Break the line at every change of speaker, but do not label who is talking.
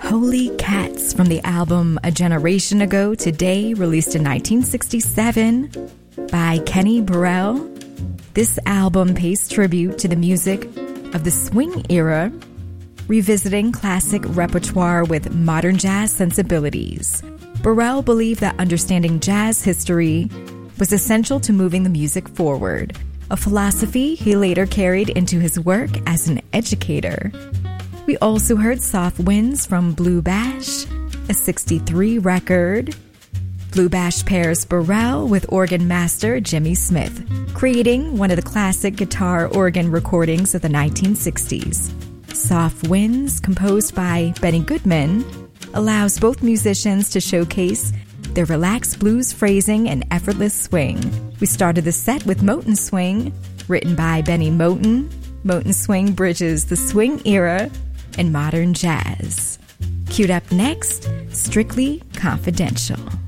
Holy Cats from the album A Generation Ago Today, released in 1967 by Kenny Burrell. This album pays tribute to the music of the swing era, revisiting classic repertoire with modern jazz sensibilities. Burrell believed that understanding jazz history was essential to moving the music forward, a philosophy he later carried into his work as an educator. We also heard Soft Winds from Blue Bash, a 63 record. Blue Bash pairs Burrell with organ master Jimmy Smith, creating one of the classic guitar organ recordings of the 1960s. Soft Winds, composed by Benny Goodman, allows both musicians to showcase their relaxed blues phrasing and effortless swing. We started the set with Moten Swing, written by Benny Moten. Moten Swing bridges the swing era and modern jazz. Queued up next, Strictly Confidential.